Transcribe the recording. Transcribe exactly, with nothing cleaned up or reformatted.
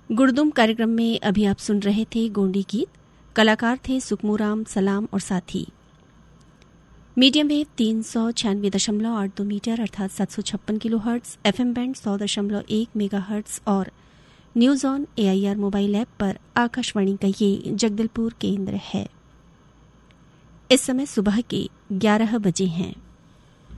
गुड़दुम कार्यक्रम में अभी आप सुन रहे थे गोंडी गीत। कलाकार थे सुखमुराम, सलाम और साथी। मीडियम वेव तीन सौ छियानवे दशमलव आठ दो मीटर अर्थात सात सौ छप्पन kilo hertz, F M band सौ दशमलव एक मेगा हर्ट्स और news on A I R mobile app पर आकाशवाणी का ये जगदलपुर केंद्र है। इस समय सुबह के ग्यारह बजे हैं।